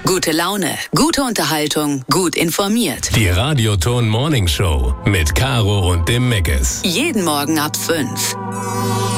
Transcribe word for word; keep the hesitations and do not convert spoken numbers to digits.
Gute Laune, gute Unterhaltung, gut informiert. Die Radioton Morning Show mit Caro und dem Megges. Jeden Morgen ab fünf.